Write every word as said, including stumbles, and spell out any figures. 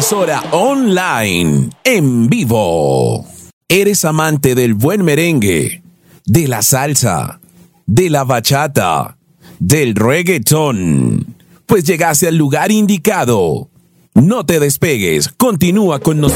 emisora online, en vivo. ¿Eres amante del buen merengue, de la salsa, de la bachata, del reggaetón? Pues llegaste al lugar indicado. No te despegues, continúa con nosotros.